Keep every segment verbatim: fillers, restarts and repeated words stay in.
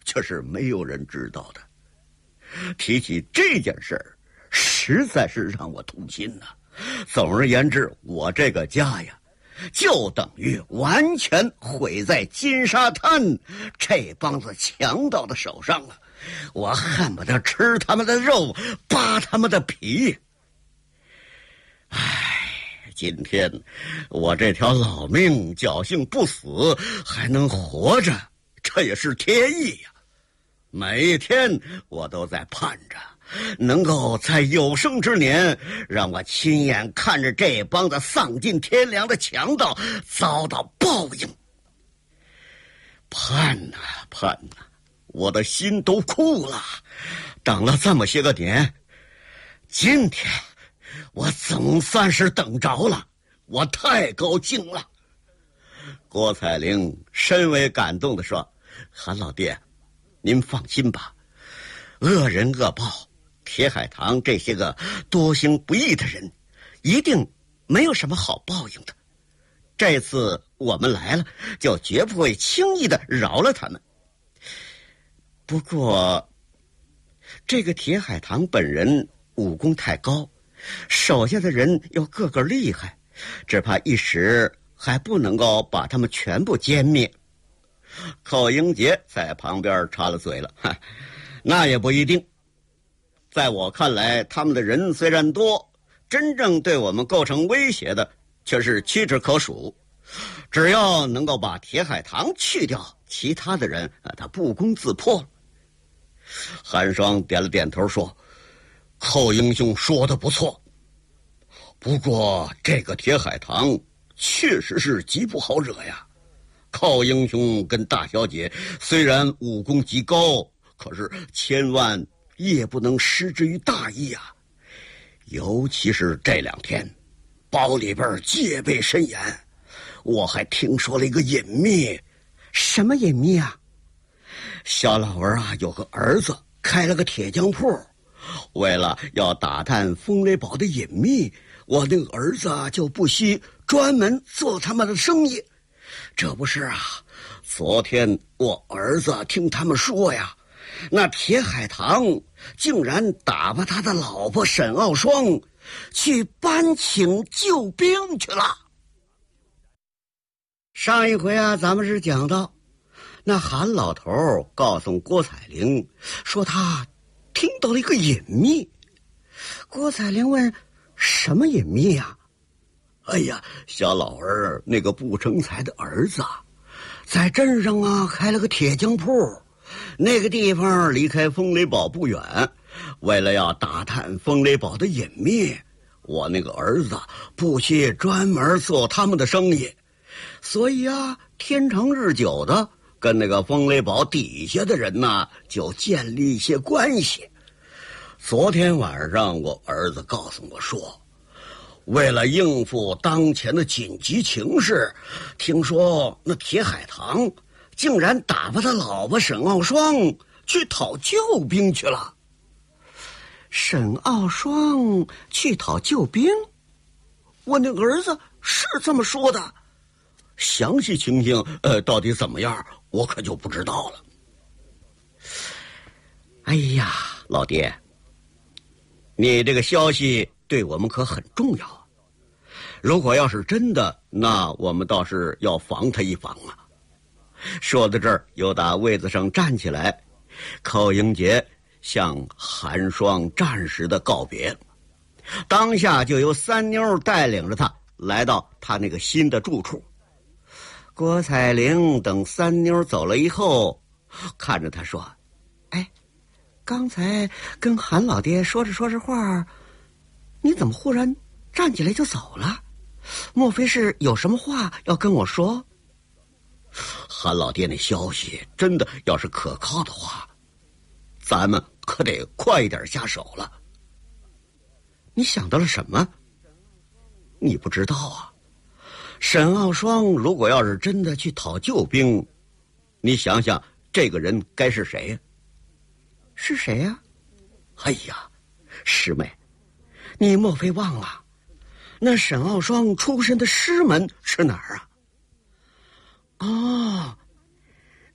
却是没有人知道的。提起这件事儿，实在是让我痛心呐、啊。总而言之，我这个家呀，就等于完全毁在金沙滩这帮子强盗的手上了。我恨不得吃他们的肉，扒他们的皮。唉，今天我这条老命侥幸不死，还能活着，这也是天意呀。每一天我都在盼着能够在有生之年让我亲眼看着这帮子丧尽天良的强盗遭到报应。盼呐盼呐，我的心都哭了。等了这么些个年，今天我总算是等着了，我太高兴了。郭彩玲深为感动地说：“韩老爹，您放心吧，恶人恶报，铁海棠这些个多行不义的人，一定没有什么好报应的。这次我们来了，就绝不会轻易的饶了他们。不过，这个铁海棠本人武功太高，手下的人又个个厉害，只怕一时还不能够把他们全部歼灭。”寇英杰在旁边插了嘴了：“那也不一定。在我看来，他们的人虽然多，真正对我们构成威胁的却是屈指可数。只要能够把铁海棠去掉，其他的人他不攻自破。”韩双点了点头说：“寇英兄说的不错，不过这个铁海棠确实是极不好惹呀。寇英兄跟大小姐虽然武功极高，可是千万也不能失之于大意啊。尤其是这两天，包里边戒备森严，我还听说了一个隐秘。”“什么隐秘啊？”“小老儿啊，有个儿子开了个铁匠铺，为了要打探风雷堡的隐秘，我那个儿子啊就不惜专门做他们的生意。这不是啊，昨天我儿子听他们说呀，那铁海棠竟然打发他的老婆沈傲霜去搬请救兵去了。”上一回啊，咱们是讲到那韩老头告诉郭彩玲说他听到了一个隐秘。郭彩玲问：“什么隐秘啊？”“哎呀，小老儿那个不成才的儿子啊，在镇上啊开了个铁匠铺，那个地方离开风雷堡不远。为了要打探风雷堡的隐秘，我那个儿子不惜专门做他们的生意，所以啊，天长日久的跟那个风雷堡底下的人呢就建立一些关系。昨天晚上我儿子告诉我说，为了应付当前的紧急情势，听说那铁海棠竟然打发他老婆沈傲霜去讨救兵去了。”“沈傲霜去讨救兵？我那个儿子是这么说的，详细情形呃，到底怎么样，我可就不知道了。”“哎呀，老爹，你这个消息对我们可很重要。如果要是真的，那我们倒是要防他一防啊。”说到这儿，又打位子上站起来，寇英杰向寒霜暂时的告别，当下就由三妞带领着他来到他那个新的住处。郭彩玲等三妞走了以后，看着他说：“哎，刚才跟韩老爹说着说着话，你怎么忽然站起来就走了？莫非是有什么话要跟我说？”“韩老爹那消息真的要是可靠的话，咱们可得快一点下手了。”“你想到了什么？你不知道啊？沈傲霜如果要是真的去讨救兵，你想想这个人该是谁呀？”“是谁呀？”“哎呀，师妹，你莫非忘了那沈傲霜出身的师门是哪儿啊？”“哦，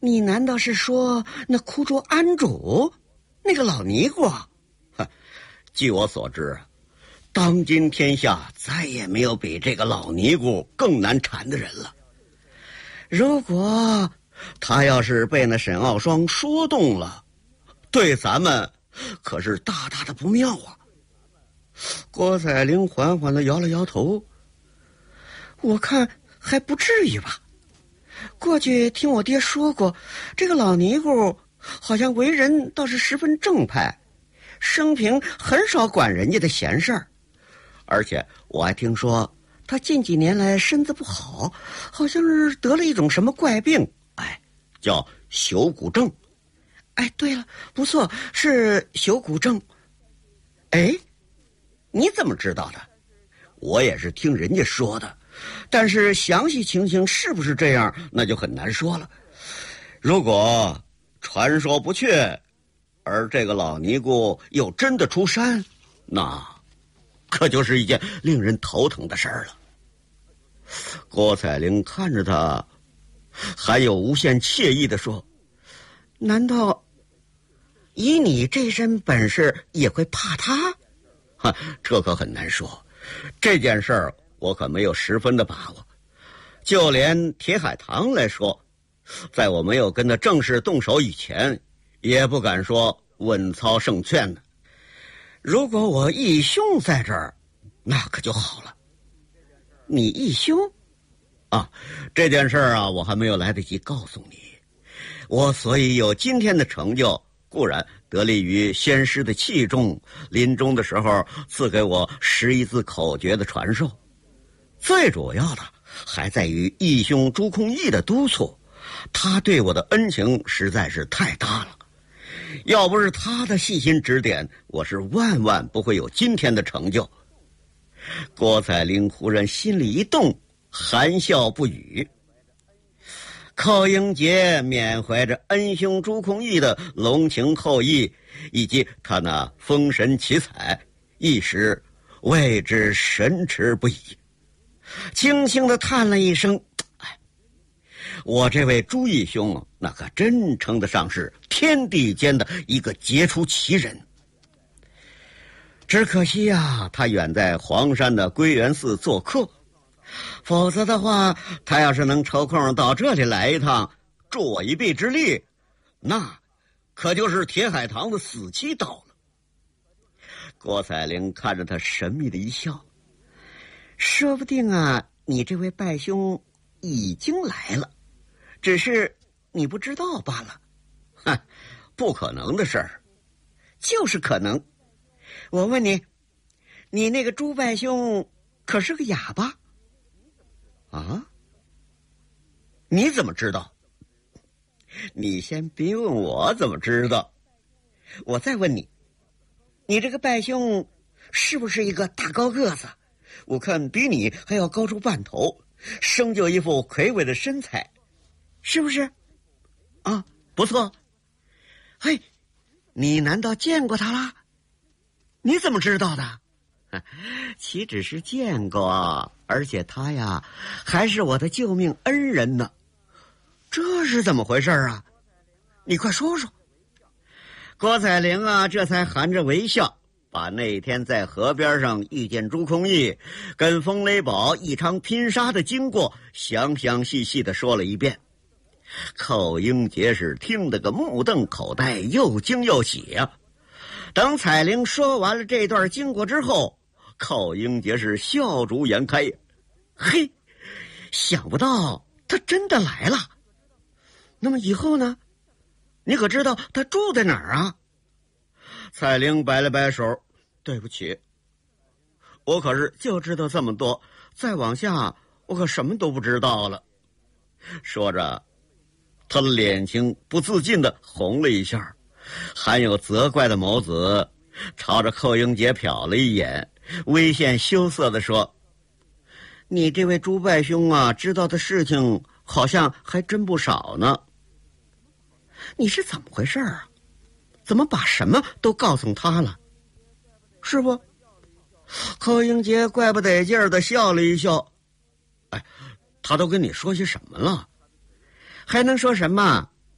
你难道是说那枯竹庵主，那个老尼姑？据我所知，当今天下再也没有比这个老尼姑更难缠的人了。如果他要是被那沈傲霜说动了，对咱们可是大大的不妙啊。郭采玲缓缓地摇了摇头，我看还不至于吧。过去听我爹说过，这个老尼姑好像为人倒是十分正派，生平很少管人家的闲事儿。而且我还听说他近几年来身子不好，好像是得了一种什么怪病，哎，叫朽骨症。哎，对了，不错，是朽骨症。哎，你怎么知道的？我也是听人家说的，但是详细情形是不是这样，那就很难说了。如果传说不确，而这个老尼姑又真的出山，那可就是一件令人头疼的事儿了。郭采玲看着他，还有无限惬意地说，难道以你这身本事也会怕他？哈，这可很难说，这件事儿我可没有十分的把握。就连铁海棠来说，在我没有跟他正式动手以前，也不敢说稳操胜券呢。如果我义兄在这儿，那可就好了。你义兄？啊，这件事儿啊，我还没有来得及告诉你。我所以有今天的成就，固然得力于先师的器重，临终的时候赐给我十一字口诀的传授，最主要的还在于义兄朱空义的督促，他对我的恩情实在是太大了。要不是他的细心指点，我是万万不会有今天的成就。郭采玲忽然心里一动，含笑不语。寇英杰缅怀着恩兄朱空义的浓情厚谊，以及他那风神奇才，一时为之神驰不已，轻轻地叹了一声，哎，我这位朱义兄那可真称得上是天地间的一个杰出奇人。只可惜啊，他远在黄山的归元寺做客，否则的话，他要是能抽空到这里来一趟，助我一臂之力，那可就是铁海棠的死期到了。郭采玲看着他神秘的一笑，说不定啊，你这位拜兄已经来了，只是你不知道罢了。哼，不可能的事儿，就是可能。我问你，你那个朱拜兄可是个哑巴？啊？你怎么知道？你先别问我怎么知道，我再问你，你这个拜兄是不是一个大高个子？我看比你还要高出半头，生就一副魁伟的身材，是不是？啊，不错。嘿，你难道见过他啦？你怎么知道的？岂只是见过，而且他呀，还是我的救命恩人呢。这是怎么回事啊？你快说说。郭采玲啊，这才含着微笑，把那天在河边上遇见朱空义，跟风雷宝一场拼杀的经过，详详细细的说了一遍。寇英杰是听得个目瞪口呆，又惊又喜啊。等彩玲说完了这段经过之后，寇英杰是笑逐颜开。嘿，想不到他真的来了。那么以后呢？你可知道他住在哪儿啊？彩玲摆了摆手，对不起，我可是就知道这么多，再往下我可什么都不知道了。说着，他的脸型不自禁地红了一下，含有责怪的眸子朝着寇英杰瞟了一眼，微现羞涩地说，你这位朱拜兄啊，知道的事情好像还真不少呢。你是怎么回事啊？怎么把什么都告诉他了？是不？寇英杰怪不得劲儿的笑了一笑。哎，他都跟你说些什么了？还能说什么？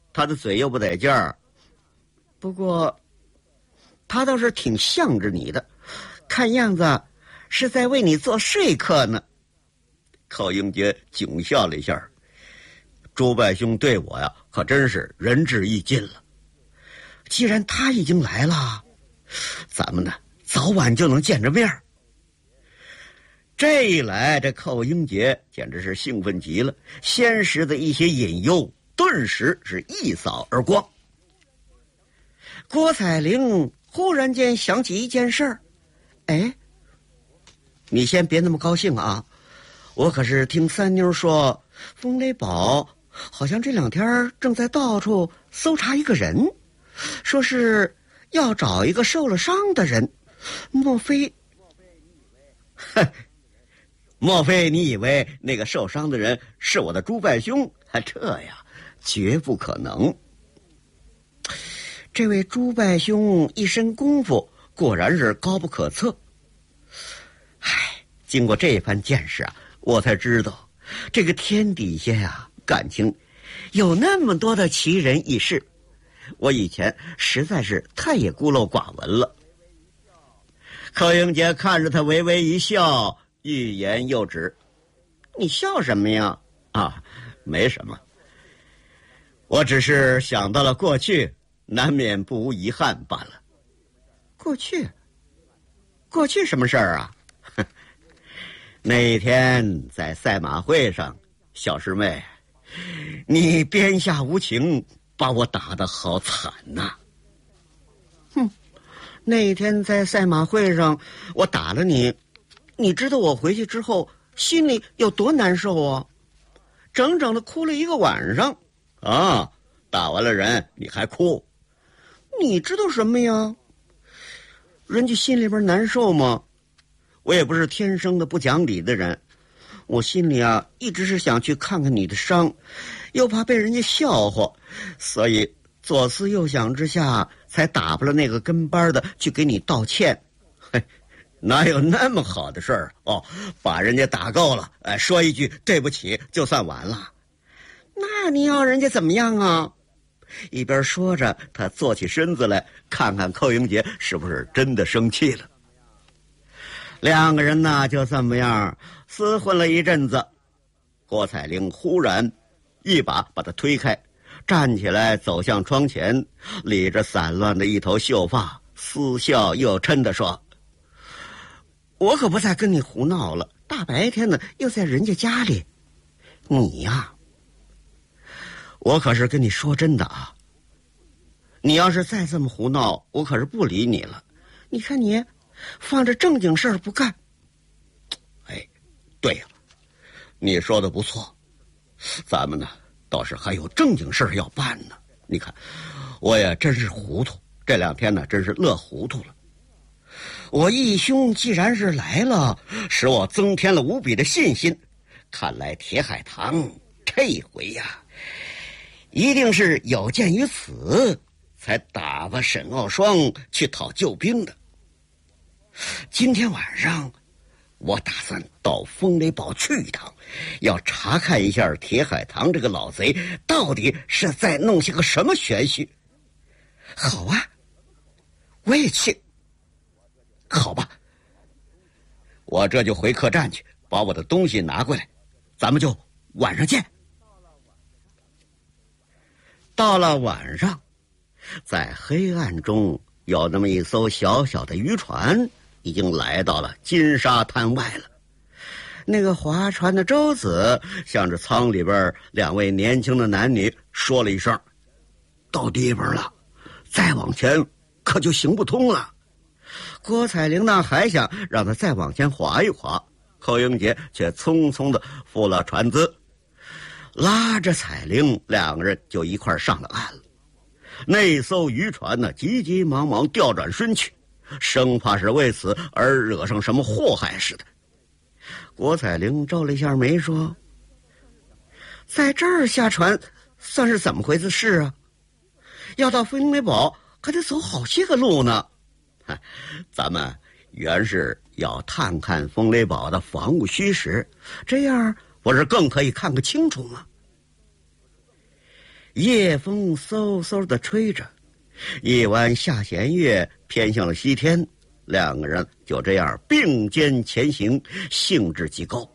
他的嘴又不得劲儿。不过，他倒是挺向着你的，看样子是在为你做说客呢。寇英杰警笑了一下，朱伯兄对我呀，可真是仁至义尽了。既然他已经来了，咱们呢早晚就能见着面。这一来，这寇英杰简直是兴奋极了，先时的一些隐忧顿时是一扫而光。郭彩玲忽然间想起一件事儿，哎，你先别那么高兴啊，我可是听三妞说，风雷堡好像这两天正在到处搜查一个人，说是要找一个受了伤的人，莫非？哼，莫非你以为那个受伤的人是我的朱伯兄？这呀，绝不可能。这位朱伯兄一身功夫果然是高不可测。唉，经过这番见识啊，我才知道，这个天底下呀，感情有那么多的奇人异事，我以前实在是太也孤陋寡闻了。寇英杰看着他微微一笑，欲言又止。你笑什么呀？啊，没什么，我只是想到了过去，难免不无遗憾罢了。过去？过去什么事儿啊？那一天在赛马会上，小师妹，你鞭下无情，把我打得好惨呐、啊！哼，那一天在赛马会上，我打了你，你知道我回去之后心里有多难受啊？整整的哭了一个晚上。啊，打完了人你还哭？你知道什么呀？人家心里边难受吗？我也不是天生的不讲理的人，我心里啊一直是想去看看你的伤，又怕被人家笑话，所以左思右想之下，才打发了那个跟班的去给你道歉。嘿，哪有那么好的事儿哦？把人家打够了，哎，说一句对不起就算完了。那你要人家怎么样啊？一边说着，他坐起身子来，看看寇英杰是不是真的生气了。两个人呢就这么样厮混了一阵子。郭彩玲忽然一把把他推开，站起来走向窗前，理着散乱的一头秀发，似笑又嗔地说：我可不再跟你胡闹了，大白天的又在人家家里，你呀，我可是跟你说真的啊，你要是再这么胡闹，我可是不理你了。你看你放着正经事儿不干。哎，对呀，你说的不错，咱们呢倒是还有正经事儿要办呢。你看，我也真是糊涂，这两天呢真是乐糊涂了。我义兄既然是来了，使我增添了无比的信心。看来铁海棠这回呀，一定是有鉴于此，才打发沈傲霜去讨救兵的。今天晚上我打算到风雷堡去一趟，要查看一下铁海棠这个老贼到底是在弄些个什么玄虚。好啊，我也去。好吧，我这就回客栈去，把我的东西拿过来，咱们就晚上见。到了晚上，在黑暗中有那么一艘小小的渔船已经来到了金沙滩外了。那个划船的周子向着舱里边两位年轻的男女说了一声：到地方了，再往前可就行不通了。郭彩玲呢还想让他再往前划一划，寇英杰却匆匆地付了船资，拉着彩玲，两个人就一块上了岸了。那艘渔船呢急急忙忙调转身去，生怕是为此而惹上什么祸害似的。郭彩玲皱了一下眉说：在这儿下船算是怎么回事啊？要到风雷堡还得走好些个路呢。咱们原是要探看风雷堡的防务虚实，这样不是更可以看个清楚吗？ 夜风嗖嗖地吹着，一弯下弦月偏向了西天，两个人就这样并肩前行，兴致极高。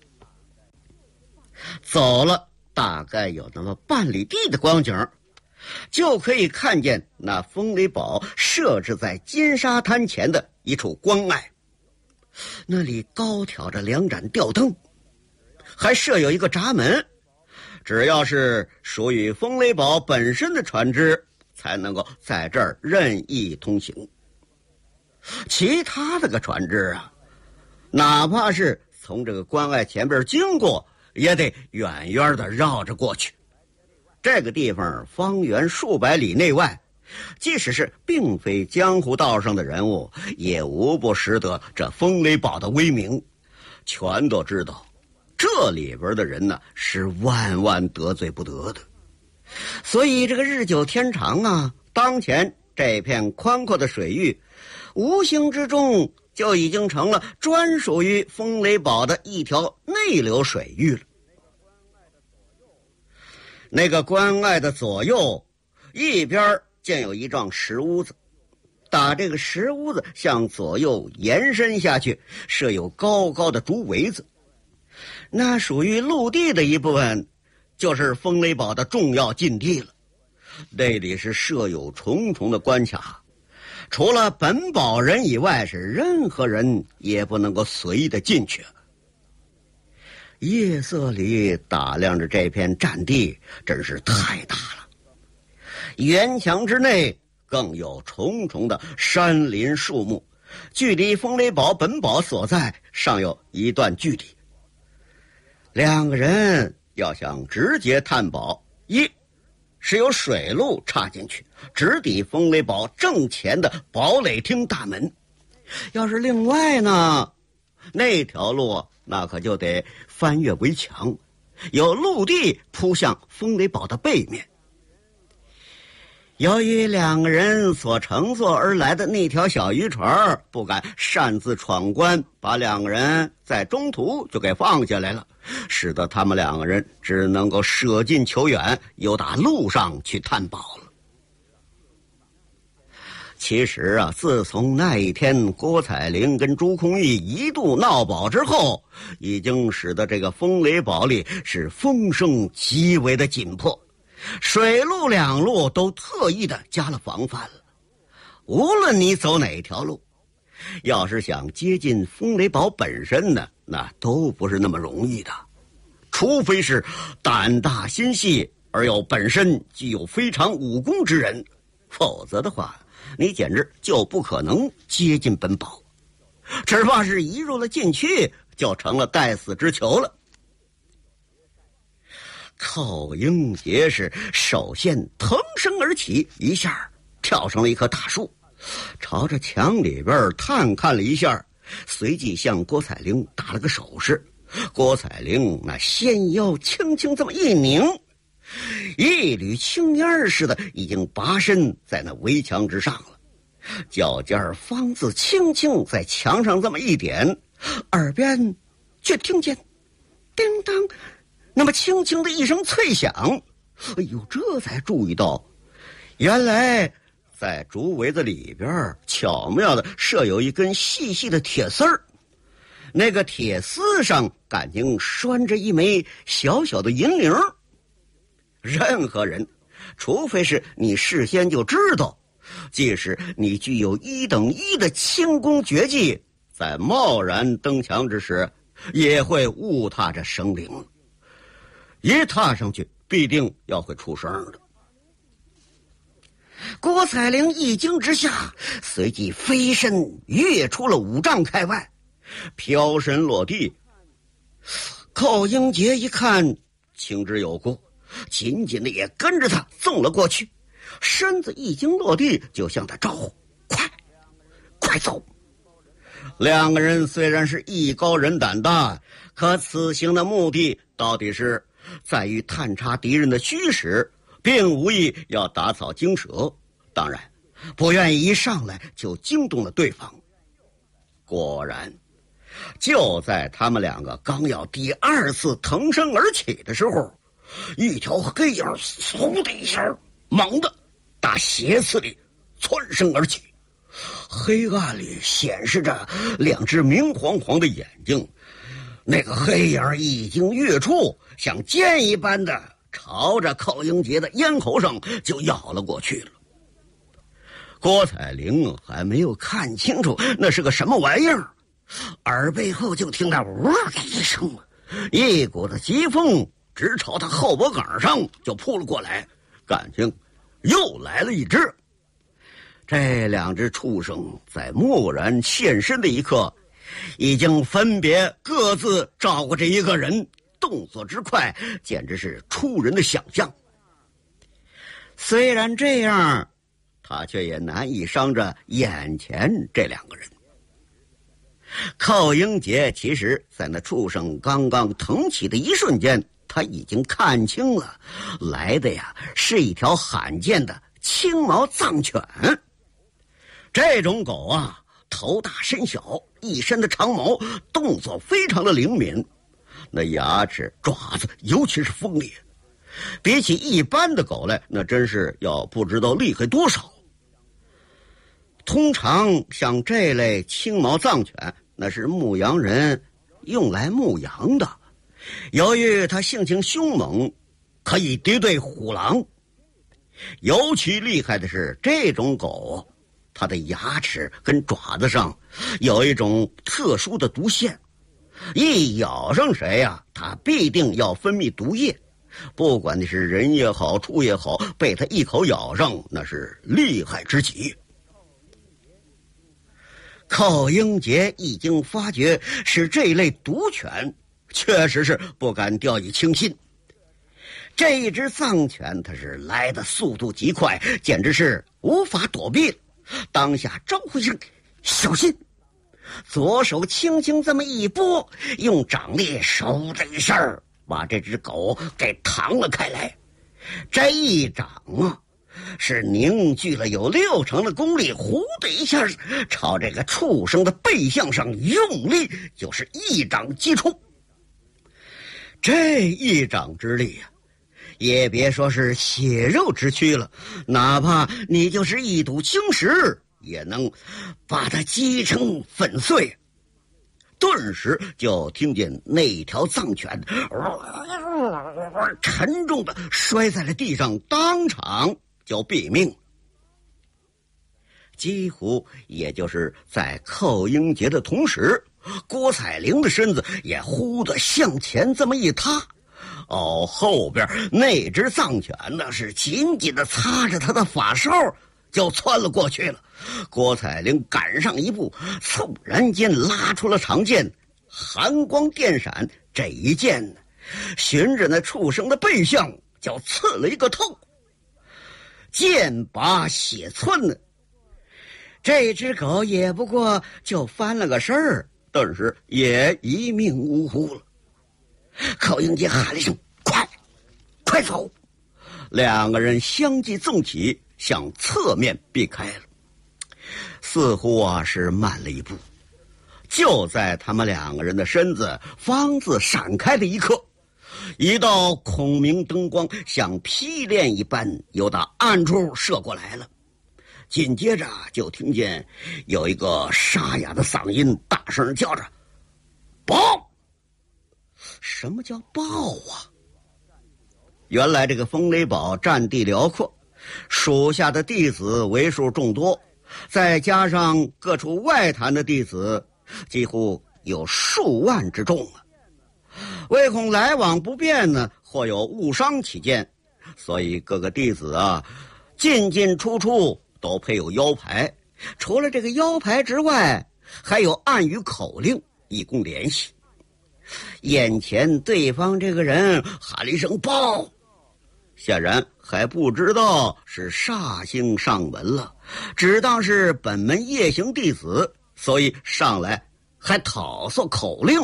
走了大概有那么半里地的光景，就可以看见那风雷堡设置在金沙滩前的一处关隘，那里高挑着两盏吊灯，还设有一个闸门，只要是属于风雷堡本身的船只才能够在这儿任意通行。其他的个船只啊，哪怕是从这个关隘前边经过，也得远远的绕着过去。这个地方方圆数百里内外，即使是并非江湖道上的人物，也无不识得这风雷堡的威名，全都知道这里边的人呢是万万得罪不得的。所以这个日久天长啊，当前这片宽阔的水域无形之中就已经成了专属于风雷堡的一条内流水域了。那个关隘的左右一边建有一幢石屋子，打这个石屋子向左右延伸下去，设有高高的竹围子。那属于陆地的一部分，就是风雷堡的重要禁地了。那里是设有重重的关卡，除了本堡人以外，是任何人也不能够随意的进去。夜色里打量着这片占地，真是太大了。园墙之内更有重重的山林树木，距离风雷堡本堡所在尚有一段距离。两个人要想直接探宝，一是有水路插进去，直抵风雷堡正前的堡垒厅大门；要是另外呢，那条路那可就得翻越围墙，由陆地扑向风雷堡的背面。由于两个人所乘坐而来的那条小渔船不敢擅自闯关，把两个人在中途就给放下来了，使得他们两个人只能够舍近求远，由打路上去探宝了。其实啊，自从那一天郭采玲跟朱空义一度闹宝之后，已经使得这个风雷堡里是风声极为的紧迫，水路两路都特意的加了防范了。无论你走哪条路，要是想接近风雷堡本身呢，那都不是那么容易的，除非是胆大心细而又本身具有非常武功之人，否则的话你简直就不可能接近本堡，只怕是一入了禁区就成了待死之囚了。寇英杰是首先腾身而起，一下跳上了一棵大树，朝着墙里边探看了一下，随即向郭采玲打了个手势。郭采玲那纤腰轻轻这么一拧，一缕青烟似的已经拔身在那围墙之上了，脚尖方自轻轻在墙上这么一点，耳边却听见叮当那么轻轻的一声脆响。哎呦，这才注意到原来在竹围子里边巧妙的设有一根细细的铁丝儿，那个铁丝上感情拴着一枚小小的银铃。任何人除非是你事先就知道，即使你具有一等一的轻功绝技，在贸然登墙之时也会误踏着生灵，一踏上去必定要会出声的。郭采玲一惊之下，随即飞身跃出了五丈开外，飘身落地。寇英杰一看情之有过，紧紧的也跟着他纵了过去，身子一经落地就向他招呼：快快走。两个人虽然是艺高人胆大，可此行的目的到底是在于探查敌人的虚实，并无意要打草惊蛇，当然不愿意一上来就惊动了对方。果然就在他们两个刚要第二次腾身而起的时候， 一条黑影嗖的一下，猛地打斜刺里窜身而起。黑暗里显示着两只明晃晃的眼睛，那个黑影已经跃出，像箭一般的朝着寇英杰的咽喉上就咬了过去了。郭采玲还没有看清楚那是个什么玩意儿，耳背后就听到呜的一声，一股子疾风直朝他后脖梗上就扑了过来，感情又来了一只。这两只畜生在蓦然现身的一刻，已经分别各自照顾着一个人，动作之快简直是出人的想象。虽然这样，他却也难以伤着眼前这两个人。寇英杰其实在那畜生刚刚腾起的一瞬间，他已经看清了，来的呀是一条罕见的青毛藏犬。这种狗啊，头大身小，一身的长毛，动作非常的灵敏，那牙齿爪子尤其是锋利，比起一般的狗来，那真是要不知道厉害多少。通常像这类青毛藏犬，那是牧羊人用来牧羊的，由于它性情凶猛，可以敌对虎狼。尤其厉害的是，这种狗它的牙齿跟爪子上有一种特殊的毒腺，一咬上谁呀、啊，它必定要分泌毒液，不管你是人也好，畜也好，被它一口咬上，那是厉害之极。寇英杰一经发觉是这类毒犬，确实是不敢掉以轻心。这一只藏犬它是来的速度极快，简直是无法躲避了。当下招呼一声小心，左手轻轻这么一拨，用掌力嗖的一声把这只狗给弹了开来。这一掌啊，是凝聚了有六成的功力，呼的一下朝这个畜生的背向上用力，就是一掌击出。这一掌之力啊，也别说是血肉之躯了，哪怕你就是一堵青石，也能把它击成粉碎。顿时就听见那条藏犬沉重的摔在了地上，当场就毙命。几乎也就是在寇英杰的同时，郭采玲的身子也忽地向前这么一塌。哦，后边那只藏犬呢是紧紧地擦着他的发梢就窜了过去了。郭采玲赶上一步，猝然间拉出了长剑，寒光电闪，这一剑呢循着那畜生的背向就刺了一个透。剑拔血窜呢，这只狗也不过就翻了个身儿，但是也一命呜呼了。寇英杰喊了一声快快走，两个人相继纵起，向侧面避开了。似乎啊是慢了一步，就在他们两个人的身子方自闪开的一刻，一道孔明灯光像劈链一般由打暗处射过来了。紧接着就听见有一个沙哑的嗓音大声叫着报。什么叫报啊？原来这个风雷堡占地辽阔，属下的弟子为数众多，再加上各处外坛的弟子几乎有数万之众啊。为恐来往不便呢，或有误伤起见，所以各个弟子啊进进出出都配有腰牌，除了这个腰牌之外，还有暗语口令以供联系。眼前对方这个人喊了一声报，显然还不知道是煞星上门了，只当是本门夜行弟子，所以上来还讨索口令。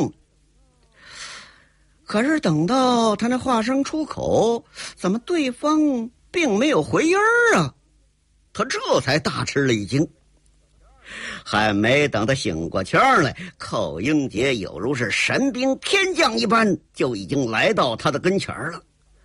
可是等到他那话声出口，怎么对方并没有回音儿啊？他这才大吃了一惊。还没等他醒过气儿来，寇英杰有如是神兵天将一般，就已经来到他的跟前了。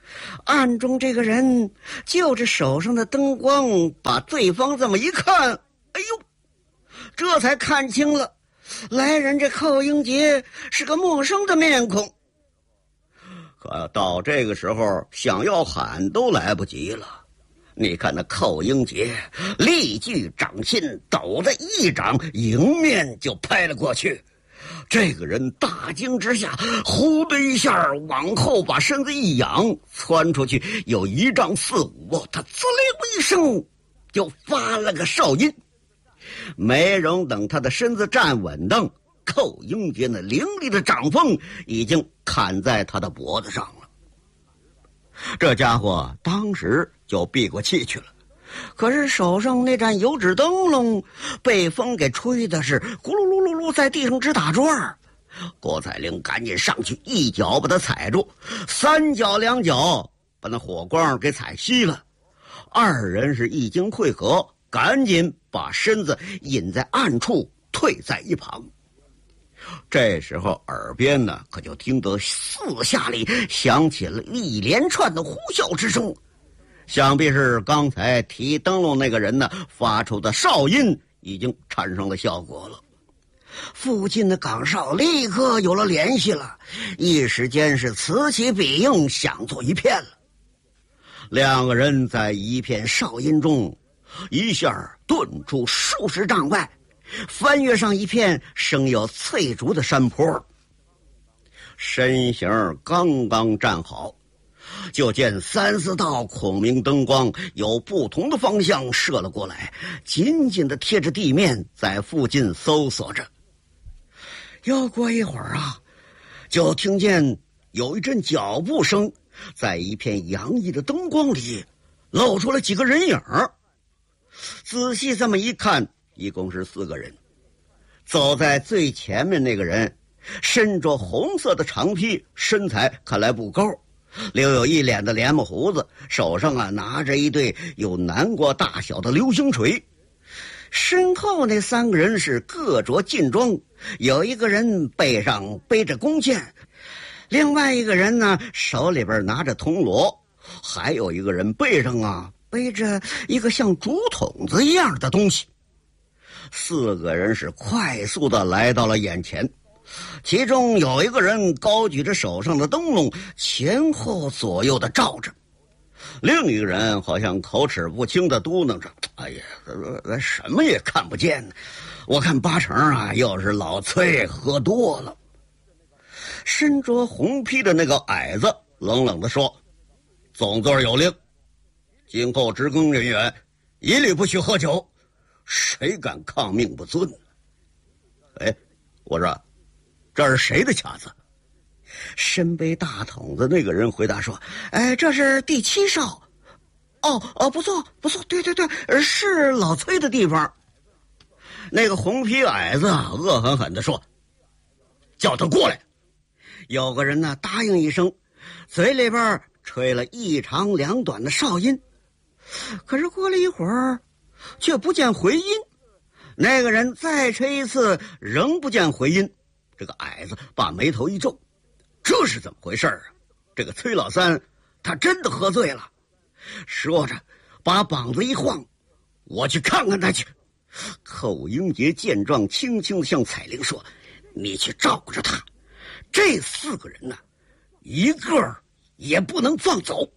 暗中这个人就着手上的灯光，把对方这么一看，哎呦，这才看清了，来人这寇英杰是个陌生的面孔。可到这个时候，想要喊都来不及了。你看那寇英杰立即掌心，抖的一掌迎面就拍了过去。这个人大惊之下，呼的一下往后把身子一仰，窜出去有一丈四五，他滋溜一声就发了个哨音。没容等他的身子站稳当，寇英杰那凌厉的掌锋已经砍在他的脖子上了。这家伙当时就闭过气去了，可是手上那盏油纸灯笼被风给吹的是咕噜噜噜噜在地上直打转。郭采玲赶紧上去一脚把他踩住，三脚两脚把那火光给踩熄了。二人是一经会合，赶紧把身子隐在暗处，退在一旁。这时候耳边呢，可就听得四下里响起了一连串的呼啸之声，想必是刚才提灯笼那个人呢发出的哨音已经产生了效果了。附近的岗哨立刻有了联系了，一时间是此起彼应，响作一片了。两个人在一片哨音中一下遁出数十丈外，翻越上一片生有翠竹的山坡。身形刚刚站好，就见三四道孔明灯光由不同的方向射了过来，紧紧地贴着地面，在附近搜索着。又过一会儿啊，就听见有一阵脚步声，在一片洋溢的灯光里露出了几个人影。仔细这么一看，一共是四个人。走在最前面那个人身着红色的长披，身材看来不高，留有一脸的连木胡子，手上啊拿着一对有南瓜大小的流星锤。身后那三个人是各着劲装，有一个人背上背着弓箭，另外一个人呢手里边拿着铜锣，还有一个人背上啊背着一个像竹筒子一样的东西。四个人是快速的来到了眼前，其中有一个人高举着手上的灯笼，前后左右的照着，另一个人好像口齿不清的嘟囔着：“哎呀，什么也看不见呢，我看八成啊又是老崔喝多了。”身着红披的那个矮子冷冷地说：“总座有令，今后值更人员一律不许喝酒，谁敢抗命不遵？”哎，我说这是谁的卡子？身背大筒子那个人回答说：“哎，这是第七哨。”哦哦，不错不错，对对对，是老崔的地方。那个红皮矮子恶狠狠地说：“叫他过来。”有个人呢答应一声，嘴里边吹了一长两短的哨音。可是过了一会儿，却不见回音。那个人再吹一次，仍不见回音。这个矮子把眉头一皱，这是怎么回事啊？这个崔老三他真的喝醉了。说着把膀子一晃：“我去看看他去。”寇英杰见状，轻轻地向彩玲说：“你去照顾着他，这四个人呢，一个也不能放走。”